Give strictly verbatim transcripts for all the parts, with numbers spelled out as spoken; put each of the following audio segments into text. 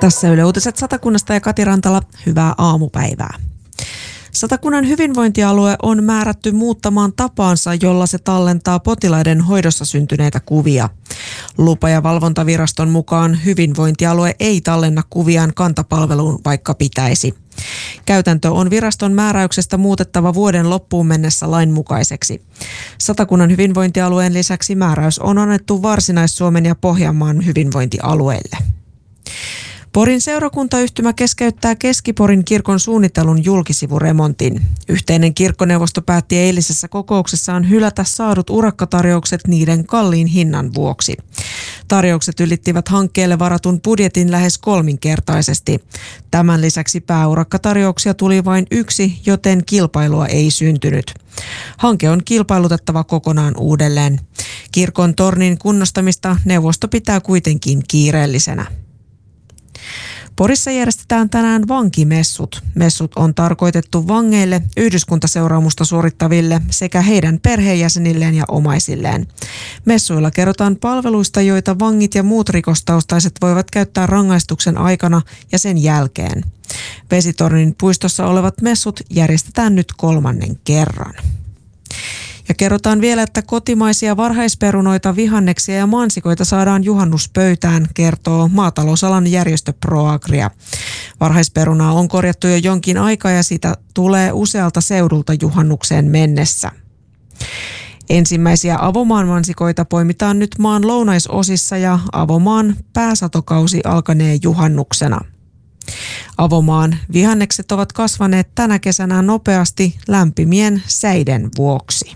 Tässä Yle Uutiset Satakunnasta ja Kati Rantala, hyvää aamupäivää. Satakunnan hyvinvointialue on määrätty muuttamaan tapaansa, jolla se tallentaa potilaiden hoidossa syntyneitä kuvia. Lupa- ja valvontaviraston mukaan hyvinvointialue ei tallenna kuviaan kantapalveluun, vaikka pitäisi. Käytäntö on viraston määräyksestä muutettava vuoden loppuun mennessä lainmukaiseksi. Satakunnan hyvinvointialueen lisäksi määräys on annettu Varsinais-Suomen ja Pohjanmaan hyvinvointialueille. Porin seurakuntayhtymä keskeyttää Keski-Porin kirkon suunnittelun julkisivuremontin. Yhteinen kirkkoneuvosto päätti eilisessä kokouksessaan hylätä saadut urakkatarjoukset niiden kalliin hinnan vuoksi. Tarjoukset ylittivät hankkeelle varatun budjetin lähes kolminkertaisesti. Tämän lisäksi pääurakkatarjouksia tuli vain yksi, joten kilpailua ei syntynyt. Hanke on kilpailutettava kokonaan uudelleen. Kirkon tornin kunnostamista neuvosto pitää kuitenkin kiireellisenä. Porissa järjestetään tänään vankimessut. Messut on tarkoitettu vangeille, yhdyskuntaseuraamusta suorittaville sekä heidän perheenjäsenilleen ja omaisilleen. Messuilla kerrotaan palveluista, joita vangit ja muut rikostaustaiset voivat käyttää rangaistuksen aikana ja sen jälkeen. Vesitornin puistossa olevat messut järjestetään nyt kolmannen kerran. Ja kerrotaan vielä, että kotimaisia varhaisperunoita, vihanneksia ja mansikoita saadaan juhannuspöytään, kertoo maatalousalan järjestö ProAgria. Varhaisperunaa on korjattu jo jonkin aikaa ja sitä tulee usealta seudulta juhannukseen mennessä. Ensimmäisiä avomaan mansikoita poimitaan nyt maan lounaisosissa ja avomaan pääsatokausi alkanee juhannuksena. Avomaan vihannekset ovat kasvaneet tänä kesänä nopeasti lämpimien säiden vuoksi.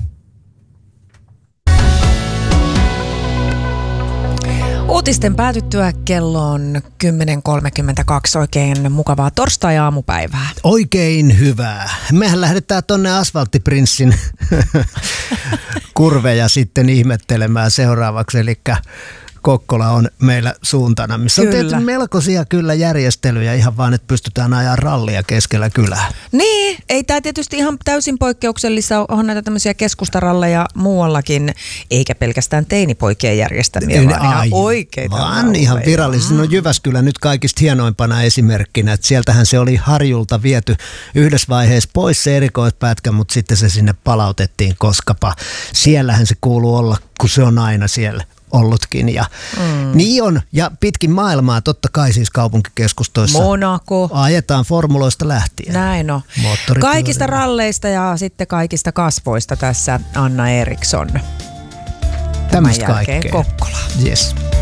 Uutisten päätyttyä kello on kymmenen kolmekymmentäkaksi. Oikein mukavaa torstai-aamupäivää. Oikein hyvää. Mehän lähdetään tonne Asfalttiprinssin kurveja sitten ihmettelemään seuraavaksi, eli Kokkola on meillä suuntana, missä on tehty melkoisia kyllä järjestelyjä ihan vaan, että pystytään ajaa rallia keskellä kylää. Niin, ei tämä tietysti ihan täysin poikkeuksellista, on näitä tämmöisiä keskustaralleja muuallakin, eikä pelkästään teinipoikien järjestämiä, vaan ihan oikeita vaan ralleja. Ihan virallisesti. No Jyväskylä nyt kaikista hienoimpana esimerkkinä, että sieltähän se oli Harjulta viety yhdessä vaiheessa pois se erikoispätkä, mutta sitten se sinne palautettiin, koskapa siellähän se kuuluu olla, kun se on aina siellä ollutkin. Ja mm. Niin on, ja pitkin maailmaa totta kai siis kaupunkikeskustoissa Monaco ajetaan formuloista lähtien. Näin on. Kaikista ralleista ja sitten kaikista kasvoista tässä Anna Eriksson. Tämmöistä kaikkea. Kokkola. Yes.